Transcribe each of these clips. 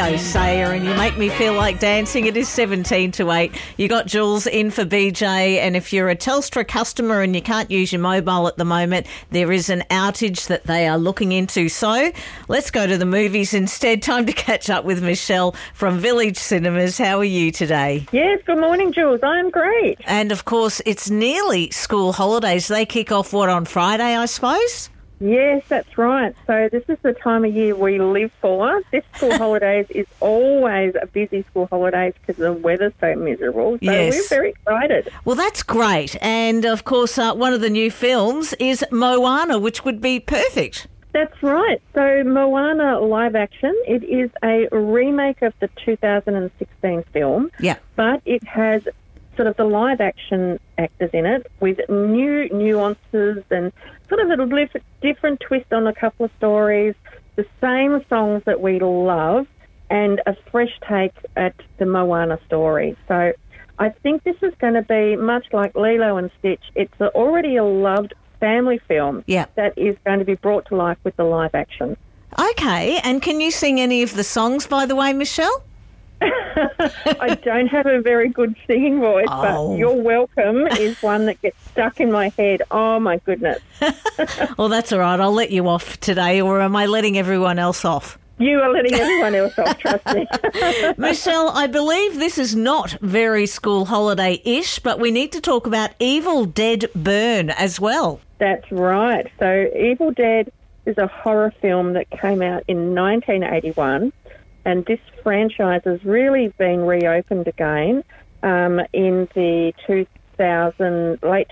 Hosea, and you make me feel like dancing. It is 17 to 8. You got Jules in for BJ, and if you're a Telstra customer and you can't use your mobile at the moment, there is an outage that they are looking into. So let's go to the movies instead. Time to catch up with Michelle from Village Cinemas. How are you today? Yes, good morning, Jules. I'm great. And of course, it's nearly school holidays. They kick off, on Friday, I suppose? Yes, that's right. So this is the time of year we live for. This school holidays is always a busy school holidays because the weather's so miserable. So yes. We're very excited. Well, that's great. And, of course, one of the new films is Moana, which would be perfect. That's right. So Moana live action, it is a remake of the 2016 film. Yeah. But it has sort of the live action actors in it with new nuances and sort of a different twist on a couple of stories, the same songs that we love, and a fresh take at the Moana story. So I think this is going to be much like Lilo and Stitch. It's already a loved family film that is going to be brought to life with the live action. Okay, and can you sing any of the songs, by the way, Michelle? I don't have a very good singing voice, but You're Welcome is one that gets stuck in my head. Oh, my goodness. Well, that's all right. I'll let you off today, or am I letting everyone else off? You are letting everyone else off, trust me. Michelle, I believe this is not very school holiday-ish, but we need to talk about Evil Dead Burn as well. That's right. So Evil Dead is a horror film that came out in 1981. And this franchise has really been reopened again in the late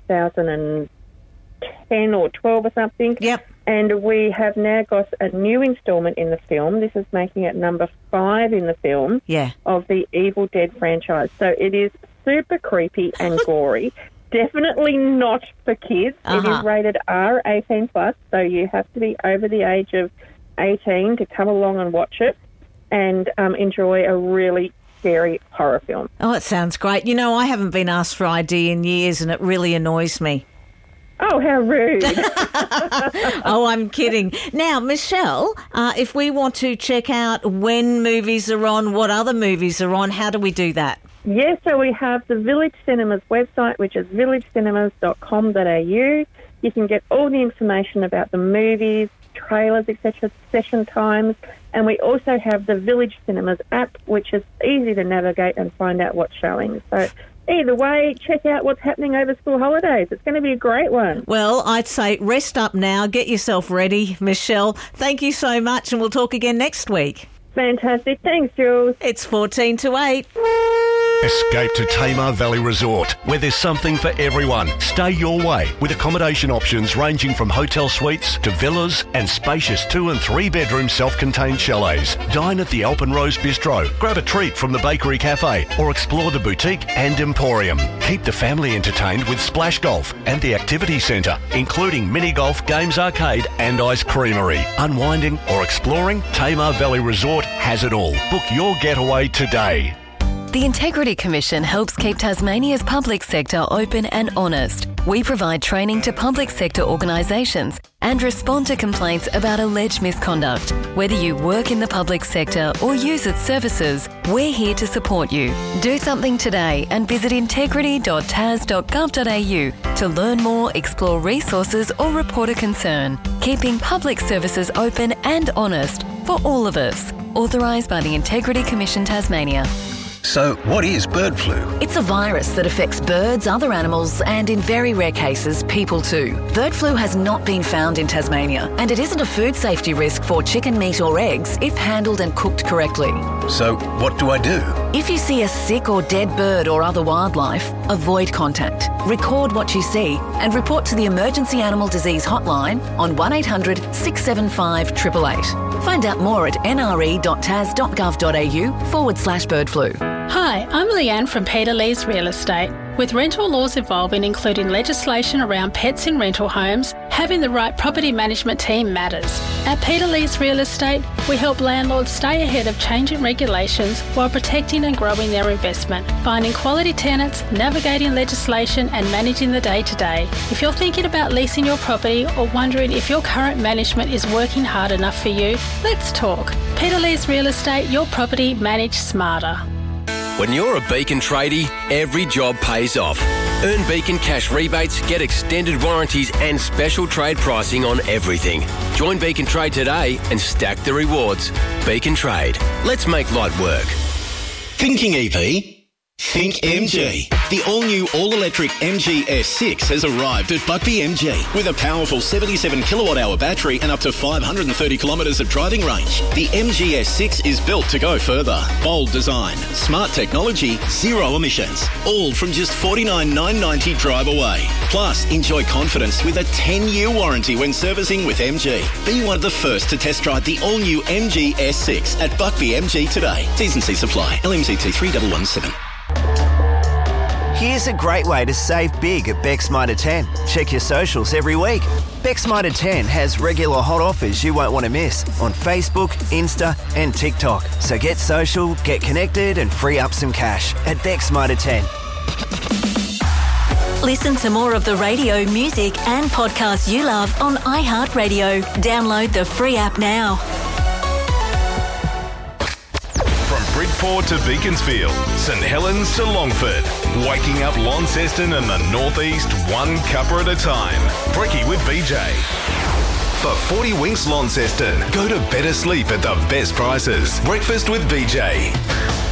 2010 or 12 or something. Yep. And we have now got a new instalment in the film. This is making it number 5 in the film of the Evil Dead franchise. So it is super creepy and gory. Definitely not for kids. It is rated R, 18+, so you have to be over the age of 18 to come along and watch it and enjoy a really scary horror film. Oh, it sounds great. You know, I haven't been asked for ID in years, and it really annoys me. Oh, how rude. Oh, I'm kidding. Now, Michelle, if we want to check out when movies are on, what other movies are on, how do we do that? Yes, so we have the Village Cinemas website, which is villagecinemas.com.au. You can get all the information about the movies, trailers, etc., session times, and we also have the Village Cinemas app, which is easy to navigate and find out what's showing. So either way, check out what's happening over school holidays. It's going to be a great one. Well, I'd say rest up now, get yourself ready, Michelle. Thank you so much, and we'll talk again next week. Fantastic. Thanks, Jules. It's 14 to 8. Escape to Tamar Valley Resort, where there's something for everyone. Stay your way with accommodation options ranging from hotel suites to villas and spacious 2 and 3 bedroom self-contained chalets. Dine at the Alpen Rose Bistro, grab a treat from the Bakery Cafe, or explore the boutique and emporium. Keep the family entertained with Splash Golf and the Activity Centre, including mini golf, games arcade and ice creamery. Unwinding or exploring, Tamar Valley Resort has it all. Book your getaway today. The Integrity Commission helps keep Tasmania's public sector open and honest. We provide training to public sector organisations and respond to complaints about alleged misconduct. Whether you work in the public sector or use its services, we're here to support you. Do something today and visit integrity.tas.gov.au to learn more, explore resources or report a concern. Keeping public services open and honest for all of us. Authorised by the Integrity Commission Tasmania. So, what is bird flu? It's a virus that affects birds, other animals, and in very rare cases, people too. Bird flu has not been found in Tasmania, and it isn't a food safety risk for chicken meat or eggs if handled and cooked correctly. So, what do I do? If you see a sick or dead bird or other wildlife, avoid contact. Record what you see and report to the Emergency Animal Disease Hotline on 1800 675 888. Find out more at nre.tas.gov.au/bird flu. Hi, I'm Leanne from Peter Lee's Real Estate. With rental laws evolving, including legislation around pets in rental homes, having the right property management team matters. At Peter Lees Real Estate, we help landlords stay ahead of changing regulations while protecting and growing their investment, finding quality tenants, navigating legislation and managing the day-to-day. If you're thinking about leasing your property or wondering if your current management is working hard enough for you, let's talk. Peter Lees Real Estate, your property managed smarter. When you're a Beacon tradie, every job pays off. Earn Beacon cash rebates, get extended warranties and special trade pricing on everything. Join Beacon Trade today and stack the rewards. Beacon Trade. Let's make light work. Thinking EV? Think MG. The all-new all-electric MG S6 has arrived at Buckby MG with a powerful 77 kilowatt-hour battery and up to 530 kilometres of driving range. The MG S6 is built to go further. Bold design, smart technology, zero emissions. All from just $49,990 drive away. Plus, enjoy confidence with a 10-year warranty when servicing with MG. Be one of the first to test drive the all-new MG S6 at Buckby MG today. T's and C's apply. LMCT 3117. Here's a great way to save big at Beck's Mitre 10. Check your socials every week. Beck's Mitre 10 has regular hot offers you won't want to miss on Facebook, Insta and TikTok. So get social, get connected and free up some cash at Beck's Mitre 10. Listen to more of the radio, music and podcasts you love on iHeartRadio. Download the free app now. Bridport to Beaconsfield, St Helens to Longford. Waking up Launceston and the Northeast one cuppa at a time. Brekkie with BJ. For 40 Winks Launceston, go to better sleep at the best prices. Breakfast with BJ.